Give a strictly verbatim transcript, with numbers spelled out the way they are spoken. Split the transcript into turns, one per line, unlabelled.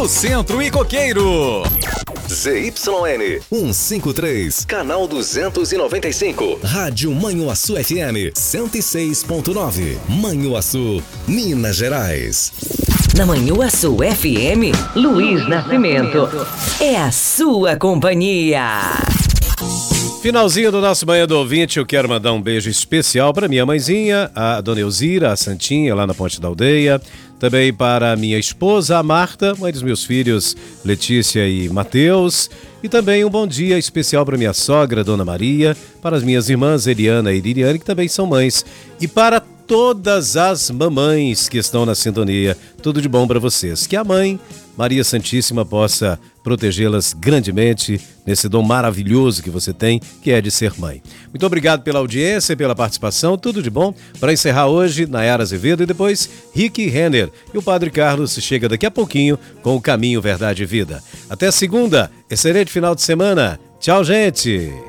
no Centro e Coqueiro.
Z Y N cento e cinquenta e três, canal duzentos e noventa e cinco. Rádio Manhuaçu F M cento e seis ponto nove. Manhuaçu, Minas Gerais.
Na Manhuaçu F M, Luiz Nascimento. É a sua companhia.
Finalzinho do nosso Manhã do Ouvinte, eu quero mandar um beijo especial para minha mãezinha, a dona Elzira, a Santinha, lá na Ponte da Aldeia. Também para minha esposa, a Marta, mãe dos meus filhos, Letícia e Mateus. E também um bom dia especial para minha sogra, Dona Maria, para as minhas irmãs, Eliana e Liliane, que também são mães. E para todas as mamães que estão na sintonia, tudo de bom para vocês. Que a mãe, Maria Santíssima, possa protegê-las grandemente nesse dom maravilhoso que você tem, que é de ser mãe. Muito obrigado pela audiência e pela participação, tudo de bom. Para encerrar hoje, Nayara Azevedo e depois Rick Renner. E o Padre Carlos chega daqui a pouquinho com o Caminho, Verdade e Vida. Até segunda, excelente final de semana. Tchau, gente!